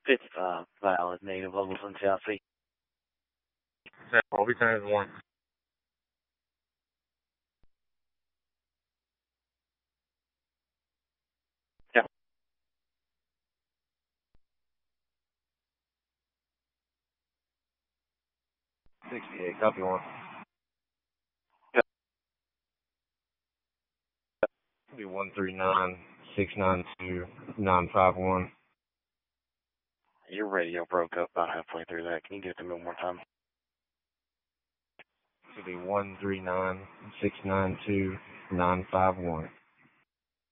55 valid, native levels in Chelsea. I'll be times 1. Yeah. 68, copy 1. Yeah. Be 139-692-951. Your radio broke up about halfway through that. Can you get it to me one more time? Should be 139-692-951.